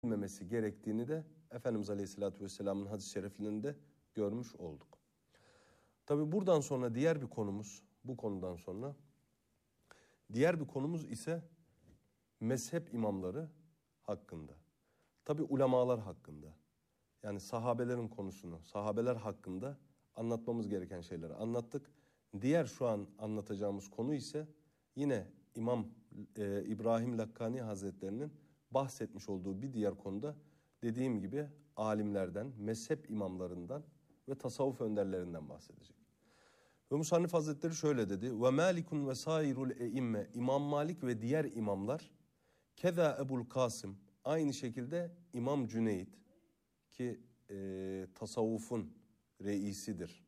edilmemesi gerektiğini de Efendimiz Aleyhisselatü Vesselam'ın hadis-i şeriflerinde görmüş olduk. Tabi buradan sonra diğer bir konumuz, bu konudan sonra diğer bir konumuz ise mezhep imamları hakkında. Tabi ulemalar hakkında. Yani sahabelerin konusunu, sahabeler hakkında anlatmamız gereken şeyleri anlattık. Diğer şu an anlatacağımız konu ise yine İmam İbrahim Lakkani Hazretlerinin bahsetmiş olduğu bir diğer konuda dediğim gibi alimlerden, mezhep imamlarından ve tasavvuf önderlerinden bahsedecek. Ve Musannif Hazretleri şöyle dedi. Ve Malikun ve sairul eimme, İmam Malik ve diğer imamlar, keza Ebul Kasım, aynı şekilde İmam Cüneyt ki tasavvufun reisidir.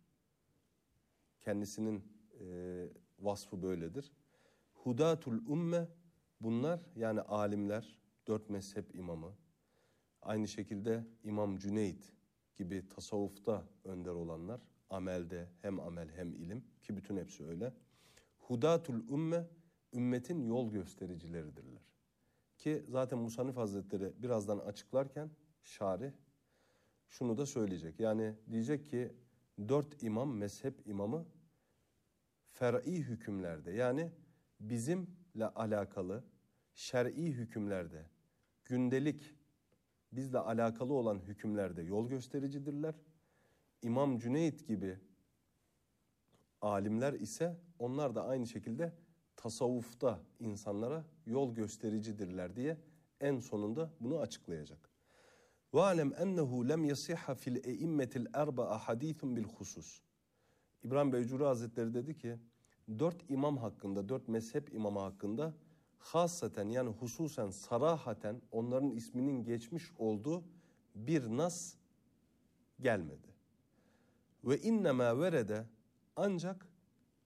Kendisinin vasfı böyledir. Hudatul umme, bunlar yani alimler, 4 mezhep imamı. Aynı şekilde İmam Cüneyt gibi tasavvufta önder olanlar, amelde hem amel hem ilim ki bütün hepsi öyle. Hudatul umme, ümmetin yol göstericileridirler. Ki zaten Musannif Hazretleri birazdan açıklarken şarih şunu da söyleyecek. Yani diyecek ki 4 imam, mezhep imamı fer'i hükümlerde yani bizimle alakalı şer'i hükümlerde, gündelik bizle alakalı olan hükümlerde yol göstericidirler. İmam Cüneyt gibi alimler ise onlar da aynı şekilde tasavvufta insanlara yol göstericidirler diye en sonunda bunu açıklayacak. وَعَلَمْ اَنَّهُ لَمْ يَصِحَ فِي الْاِئِمَّةِ الْاَرْبَعَ حَد۪يثٌ بِالْخُصُوصِ. İbrahim Beycuri Hazretleri dedi ki 4 imam hakkında, 4 mezhep imamı hakkında hasaten yani hususen sarahaten onların isminin geçmiş olduğu bir nas gelmedi. Ve innema verede ancak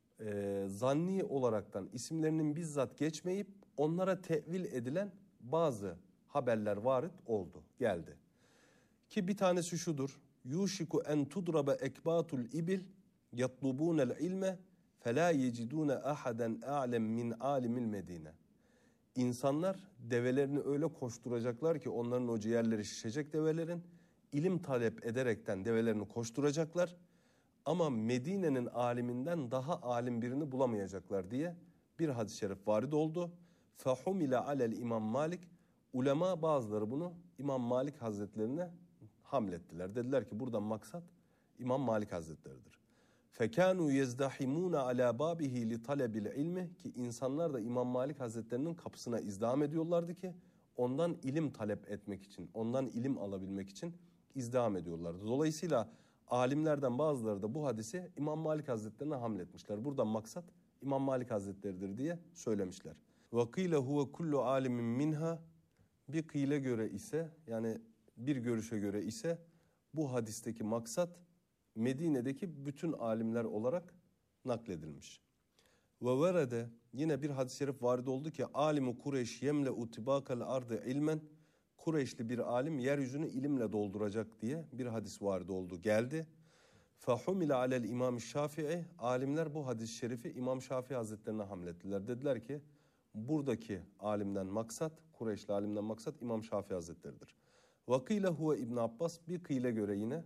zanni olaraktan isimlerinin bizzat geçmeyip onlara tevil edilen bazı haberler varit oldu, geldi. Ki bir tanesi şudur. Yuşiku en tudraba ekbatul ibil yatlubunel ilme fela yecidune ahaden a'lem min alimil medine. İnsanlar develerini öyle koşturacaklar ki onların o ciğerleri şişecek develerin. İlim talep ederekten develerini koşturacaklar. Ama Medine'nin aliminden daha alim birini bulamayacaklar diye bir hadis-i şerif varid oldu. Fehumile alel İmam Malik. Ulema bazıları bunu İmam Malik Hazretlerine hamlettiler. Dediler ki buradan maksat İmam Malik Hazretleridir. Fekanu yezdahimuna ala babihi li talebil ilmi, ki insanlar da İmam Malik Hazretlerinin kapısına izdiham ediyorlardı ki ondan ilim talep etmek için, ondan ilim alabilmek için izdiham ediyorlardı. Dolayısıyla alimlerden bazıları da bu hadisi İmam Malik Hazretlerine hamletmişler. Buradan maksat İmam Malik Hazretleridir diye söylemişler. Ve kîle huve kullu alimin minha, bir kıyle göre ise yani bir görüşe göre ise bu hadisteki maksat Medine'deki bütün alimler olarak nakledilmiş. Ve verede, yine bir hadis-i şerif varid oldu ki alimu Kureyş yemle utibakal ardı ilmen, Kureyşli bir alim yeryüzünü ilimle dolduracak diye bir hadis varid oldu, geldi. Fehumile alel İmam Şafii, alimler bu hadis-i şerifi İmam Şafii Hazretlerine hamlettiler. Dediler ki buradaki alimden maksat, Kureyşli alimden maksat İmam Şafii Hazretleridir. Vakile huve İbn Abbas, bir kıyle göre yine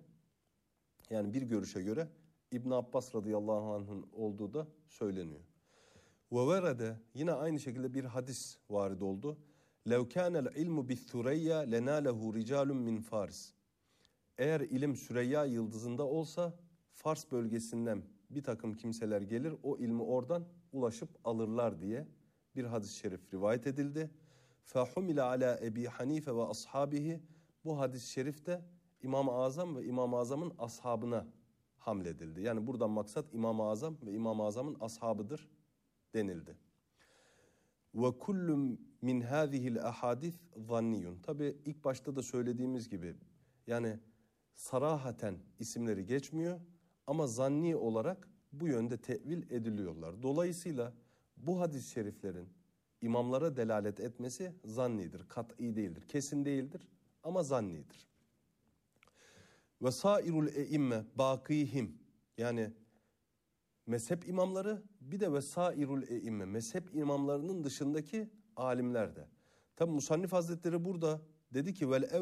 yani bir görüşe göre İbn Abbas radıyallahu anh'ın olduğu da söyleniyor. Ve verede, yine aynı şekilde bir hadis varid oldu. Lev kânel ilmu bis-Süreyya lenâlehu ricalun min Fars. Eğer ilim Süreyya yıldızında olsa Fars bölgesinden bir takım kimseler gelir o ilmi oradan ulaşıp alırlar diye bir hadis-i şerif rivayet edildi. Fehumile ala Ebi Hanife ve ashabihi, bu hadis-i şerif de İmam-ı Azam ve İmam-ı Azam'ın ashabına hamledildi. Yani buradan maksat İmam-ı Azam ve İmam-ı Azam'ın ashabıdır denildi. Ve kullu min hâzihil ahadis zanniyun. Tabi ilk başta da söylediğimiz gibi yani sarahaten isimleri geçmiyor ama zanni olarak bu yönde tevil ediliyorlar. Dolayısıyla bu hadis-i şeriflerin imamlara delalet etmesi zannidir, kat'i değildir, kesin değildir ama zannidir. Ve sairul eimme bakihim, yani mezhep imamları bir de ve sairul eimme, mezhep imamlarının dışındaki alimler de. Tabi Musannif Hazretleri burada Dedi ki vel